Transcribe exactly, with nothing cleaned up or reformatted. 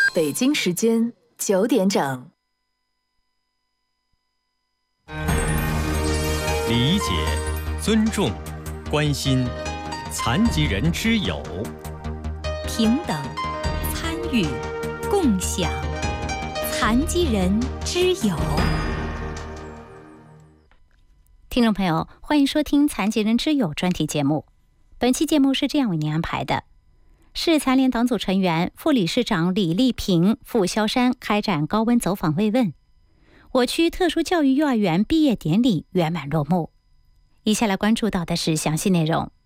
北京时间九点整。 理解、尊重、关心，残疾人之友， 平等、参与、共享，残疾人之友。听众朋友，欢迎收听残疾人之友专题节目。本期节目是这样为您安排的：市残联党组成员、副理事长李丽萍赴萧山开展高温走访慰问。我区特殊教育幼儿园毕业典礼圆满落幕。以下来关注到的是详细内容。